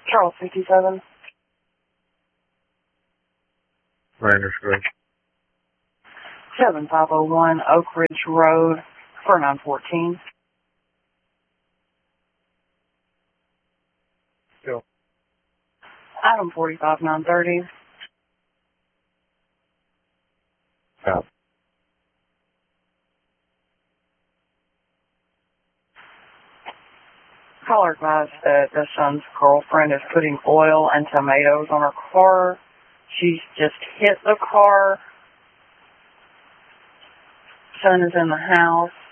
Charles 57. Minor Square. 7501 Oak Ridge Road, 4914. Go. Item 45930. Stop. Caller advised that the son's girlfriend is putting oil and tomatoes on her car. She's just hit the car. Son is in the house.